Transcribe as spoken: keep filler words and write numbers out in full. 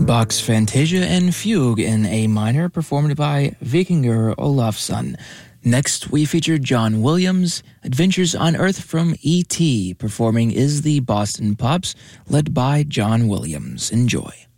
Bach's Fantasia and Fugue in A minor, performed by Vikingur Olafsson. Next, we feature John Williams, Adventures on Earth from E T Performing is the Boston Pops, led by John Williams. Enjoy.